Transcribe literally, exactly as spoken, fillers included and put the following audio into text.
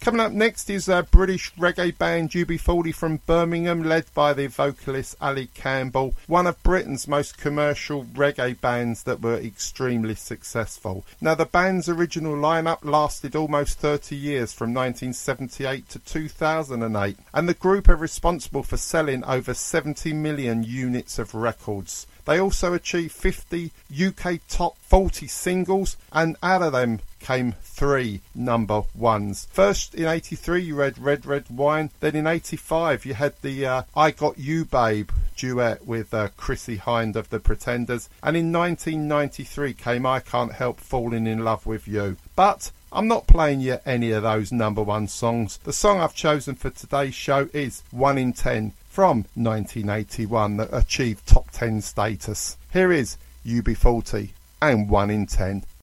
Coming up next is a British reggae band U B forty from Birmingham, led by the vocalist Ali Campbell, one of Britain's most commercial reggae bands that were extremely successful. Now, the band's original lineup lasted almost thirty years, from nineteen seventy-eight to two thousand eight, and the group are responsible for selling over seventy million units of records. They also achieved fifty U K top forty singles, and out of them came three number ones. First in eighty-three you had Red Red Wine, then in eighty-five you had the uh, I Got You Babe duet with uh, Chrissie Hynde of the Pretenders, and in nineteen ninety-three came I Can't Help Falling in Love with You. But I'm not playing you any of those number one songs. The song I've chosen for today's show is one in ten from nineteen eighty-one that achieved top ten status. Here is U B forty and one in ten.